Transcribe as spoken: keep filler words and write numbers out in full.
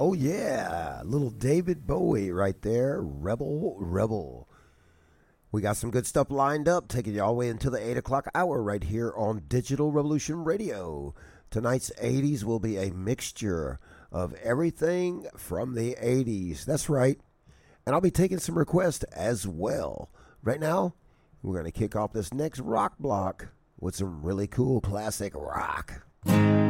Oh, yeah. Little David Bowie right there. Rebel, Rebel. We got some good stuff lined up, taking you all the way into the eight o'clock hour right here on Digital Revolution Radio. Tonight's eighties will be a mixture of everything from the eighties. That's right. And I'll be taking some requests as well. Right now, we're going to kick off this next rock block with some really cool classic rock.